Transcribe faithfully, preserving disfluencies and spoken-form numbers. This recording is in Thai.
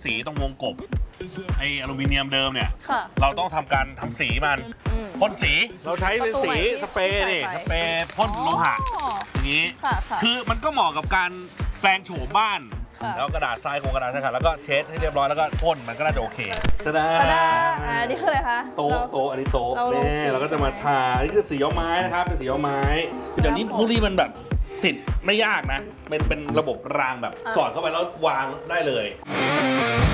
สีตรงวงกบไออลูมิเนียมเดิมเนี่ยเราต้องทำการทำสีมันพ่นสีเราใช้เป็นสีสเปรย์นี่สเปรย์พ่นโลหะอย่างนี้คือมันก็เหมาะกับการแปลงโฉมบ้านแล้วกระดาษทรายคงกระดาษทรายขัดแล้วก็เช็ดให้เรียบร้อยแล้วก็พ่นมันก็น่าจะโอเคตะดาอันนี้คืออะไรคะโต๊ะโต๊ะอันนี้โต๊ะนี่เราก็จะมาทาอันนี้คือสีย้อมไม้นะครับเป็นสีย้อมไม้คือจากนี้มูลี่มันแบบติดไม่ยากนะเป็นเป็นระบบรางแบบสอดเข้าไปแล้ววางได้เลย